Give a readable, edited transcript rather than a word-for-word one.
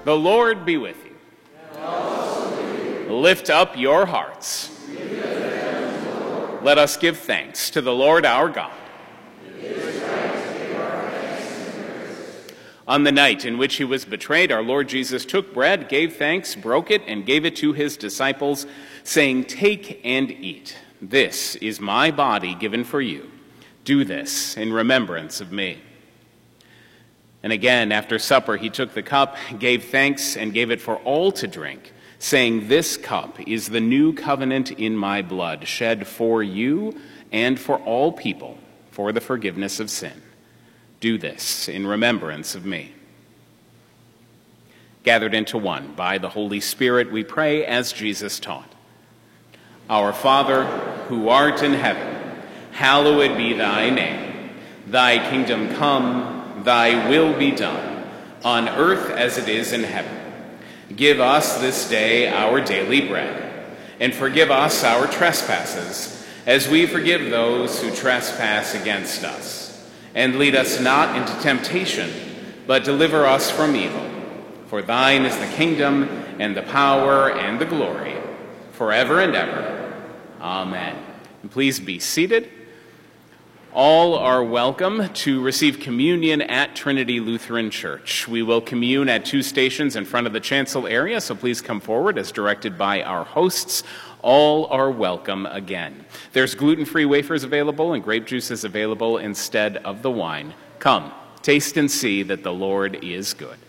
The Lord be with you. And also with you. Lift up your hearts. Let us give thanks to the Lord our God. It is right to give our thanks and praise. On the night in which he was betrayed, our Lord Jesus took bread, gave thanks, broke it, and gave it to his disciples, saying, "Take and eat. This is my body given for you. Do this in remembrance of me." And again, after supper, he took the cup, gave thanks, and gave it for all to drink, saying, "This cup is the new covenant in my blood, shed for you and for all people for the forgiveness of sin. Do this in remembrance of me." Gathered into one by the Holy Spirit, we pray as Jesus taught. Our Father, who art in heaven, hallowed be thy name. Thy kingdom come, thy will be done, on earth as it is in heaven. Give us this day our daily bread, and forgive us our trespasses, as we forgive those who trespass against us. And lead us not into temptation, but deliver us from evil. For thine is the kingdom, and the power, and the glory, forever and ever. Amen. And please be seated. All are welcome to receive communion at Trinity Lutheran Church. We will commune at 2 stations in front of the chancel area, so please come forward as directed by our hosts. All are welcome again. There's gluten-free wafers available and grape juice is available instead of the wine. Come, taste and see that the Lord is good.